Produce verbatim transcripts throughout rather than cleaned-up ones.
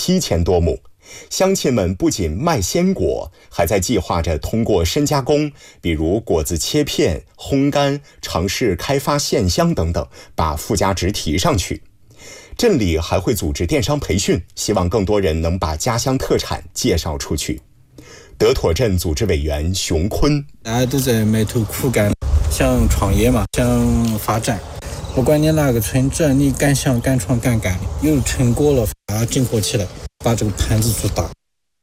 七千多亩。乡亲们不仅卖鲜果，还在计划着通过深加工，比如果子切片、烘干，尝试开发线香等等，把附加值提上去。镇里还会组织电商培训，希望更多人能把家乡特产介绍出去。德妥镇组织委员熊坤： 大家都在埋头苦干，想创业嘛，想发展。不管你哪个村，只要你敢想敢创敢干，有成果了，把它整合起来，把这个盘子做大。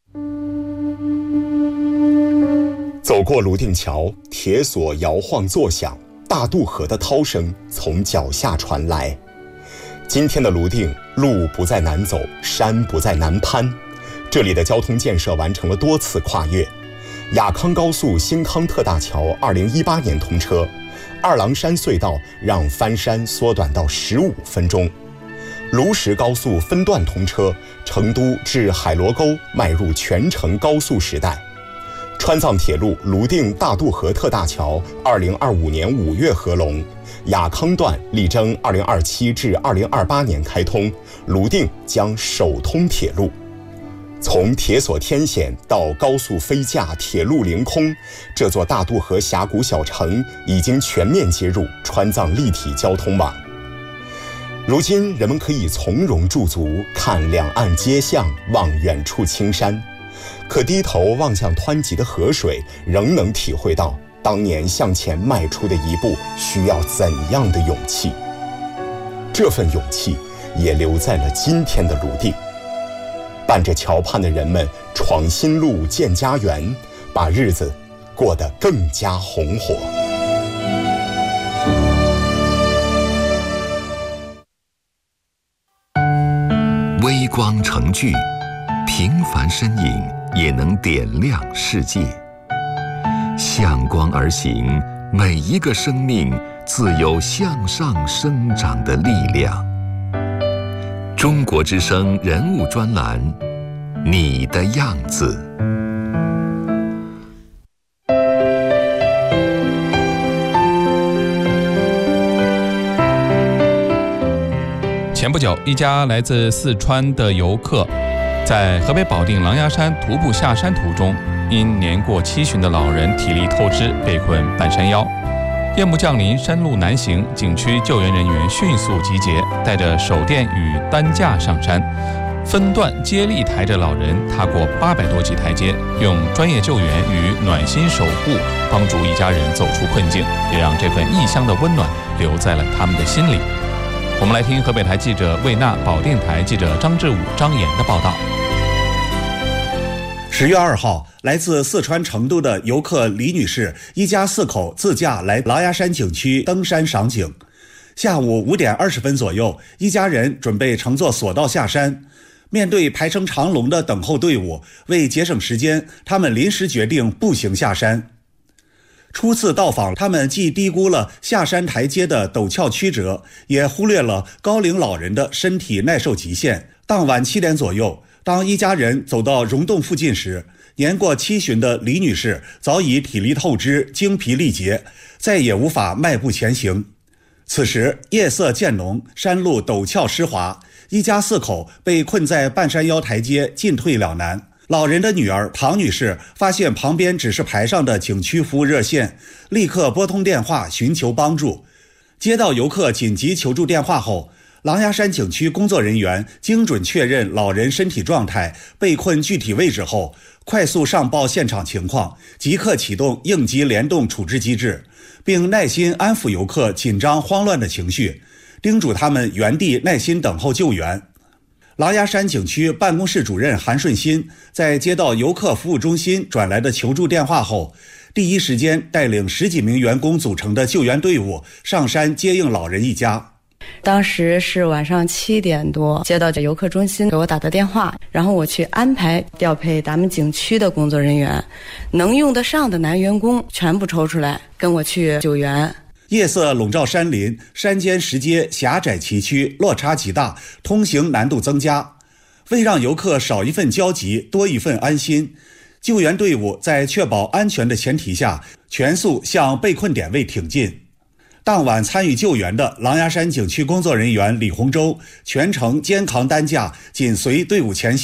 走过泸定桥，铁索摇晃作响，大渡河的涛声从脚下传来。今天的泸定，路不再难走，山不再难攀，这里的交通建设完成了多次跨越。雅康高速新康特大桥二零一八年通车，二郎山隧道让翻山缩短到十五分钟。泸石高速分段通车，成都至海螺沟迈入全程高速时代。川藏铁路泸定大渡河特大桥二零二五年五月合龙，雅康段力争二零二七至二零二八年开通，泸定将首通铁路。从铁索天险到高速飞架、铁路凌空，这座大渡河峡谷小城已经全面接入川藏立体交通网。如今人们可以从容驻足，看两岸街巷，望远处青山，可低头望向湍急的河水，仍能体会到当年向前迈出的一步需要怎样的勇气。这份勇气也留在了今天的泸定。伴着桥畔的人们闯新路、建家园，把日子过得更加红火。 微光成炬，平凡身影也能点亮世界。向光而行，每一个生命自有向上生长的力量。中国之声人物专栏，你的样子。 前不久，一家来自四川的游客在河北保定狼牙山徒步下山途中，因年过七旬的老人体力透支，被困半山腰。夜幕降临，山路难行，景区救援人员迅速集结，带着手电与担架上山，分段接力抬着老人踏过八百多级台阶，用专业救援与暖心守护帮助一家人走出困境，也让这份异乡的温暖留在了他们的心里。我们来听河北台记者魏娜、保定台记者张志武、张岩的报道。 十月二号，来自四川成都的游客李女士一家四口自驾来狼牙山景区登山赏景。下午五点二十分左右，一家人准备乘坐索道下山。面对排成长龙的等候队伍，为节省时间，他们临时决定步行下山。初次到访，他们既低估了下山台阶的陡峭曲折，也忽略了高龄老人的身体耐受极限。当晚七点左右，当一家人走到溶洞附近时，年过七旬的李女士早已体力透支、精疲力竭，再也无法迈步前行。此时夜色渐浓，山路陡峭湿滑，一家四口被困在半山腰台阶，进退两难。老人的女儿唐女士发现旁边指示牌上的景区服务热线，立刻拨通电话寻求帮助。接到游客紧急求助电话后，狼牙山景区工作人员精准确认老人身体状态、被困具体位置后，快速上报现场情况，即刻启动应急联动处置机制，并耐心安抚游客紧张慌乱的情绪，叮嘱他们原地耐心等候救援。狼牙山景区办公室主任韩顺新在接到游客服务中心转来的求助电话后，第一时间带领十几名员工组成的救援队伍上山接应老人一家。 当时是晚上七点多，接到游客中心给我打的电话，然后我去安排调配咱们景区的工作人员，能用得上的男员工全部抽出来跟我去救援。 夜色笼罩山林，山间石阶狭窄崎岖，落差极大，通行难度增加。为让游客少一份焦急，多一份安心，救援队伍在确保安全的前提下，全速向被困点位挺进。当晚参与救援的狼牙山景区工作人员李洪洲全程肩扛担架，紧随队伍前行。